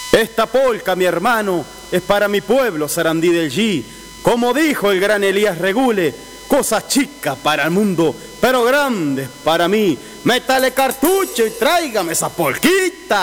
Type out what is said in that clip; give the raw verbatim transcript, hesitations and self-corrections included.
Esta polca, mi hermano, es para mi pueblo, Sarandí del G. Como dijo el gran Elías Regule, cosas chicas para el mundo, pero grandes para mí. Métale cartucho y tráigame esa polquita.